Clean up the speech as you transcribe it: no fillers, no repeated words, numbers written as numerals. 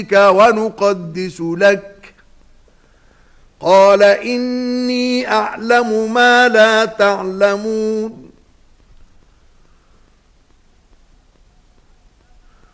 ونقدس لك. قال إني أعلم ما لا تعلمون.